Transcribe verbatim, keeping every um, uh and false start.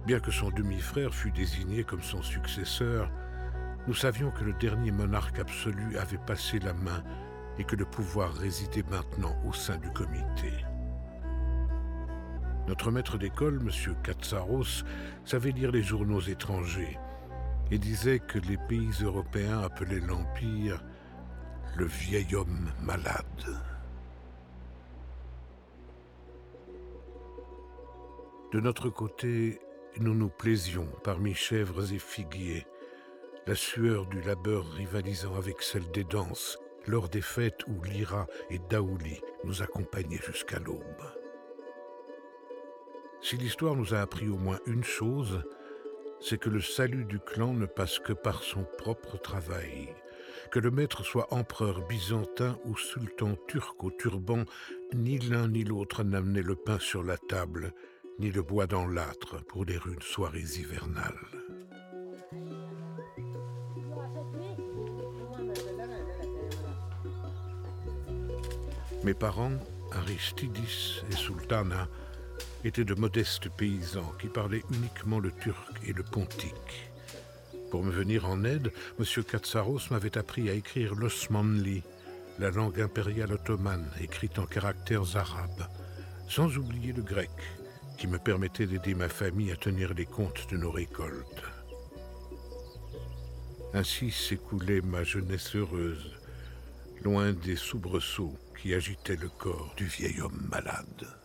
Bien que son demi-frère fût désigné comme son successeur, nous savions que le dernier monarque absolu avait passé la main et que le pouvoir résidait maintenant au sein du comité. Notre maître d'école, M. Katsaros, savait lire les journaux étrangers et disait que les pays européens appelaient l'Empire le vieil homme malade. De notre côté, nous nous plaisions parmi chèvres et figuiers, la sueur du labeur rivalisant avec celle des danses, lors des fêtes où Lyra et Daouli nous accompagnaient jusqu'à l'aube. Si l'histoire nous a appris au moins une chose, c'est que le salut du clan ne passe que par son propre travail. Que le maître soit empereur byzantin ou sultan turc au turban, ni l'un ni l'autre n'amenait le pain sur la table, ni le bois dans l'âtre pour les rudes soirées hivernales. Mes parents, Aristidis et Sultana, étaient de modestes paysans qui parlaient uniquement le turc et le pontique. Pour me venir en aide, M. Katsaros m'avait appris à écrire l'osmanli, la langue impériale ottomane écrite en caractères arabes, sans oublier le grec, qui me permettait d'aider ma famille à tenir les comptes de nos récoltes. Ainsi s'écoulait ma jeunesse heureuse, loin des soubresauts qui agitaient le corps du vieil homme malade.